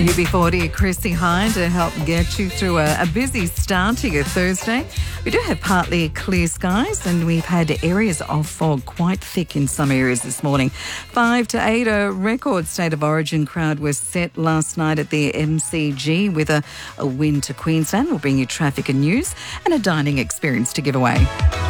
UB40, Chrissy Hine to help get you through a busy start to your Thursday. We do have partly clear skies and we've had areas of fog quite thick in some areas this morning. 5 to 8, a record State of Origin crowd was set last night at the MCG with a win to Queensland. We'll bring you traffic and news and a dining experience to give away.